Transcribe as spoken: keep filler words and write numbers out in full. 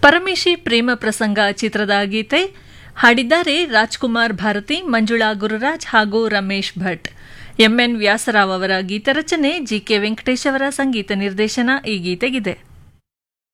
ಪರಮೇಶಿ ಪ್ರೇಮ ಪ್ರಸಂಗ ಚಿತ್ರದ ಗೀತೆ ಹಾಡಿದ್ದಾರೆ ರಾಜ್ಕುಮಾರ್ ಭಾರತಿ, ಮಂಜುಳಾ ಗುರುರಾಜ್ ಹಾಗೂ ರಮೇಶ್ ಭಟ್. ಎಂಎನ್ ವ್ಯಾಸರಾವ್ ಅವರ ಗೀತರಚನೆ, ಜಿಕೆ ವೆಂಕಟೇಶ್ ಅವರ ಸಂಗೀತ ನಿರ್ದೇಶನ ಈ ಗೀತೆಗಿದೆ.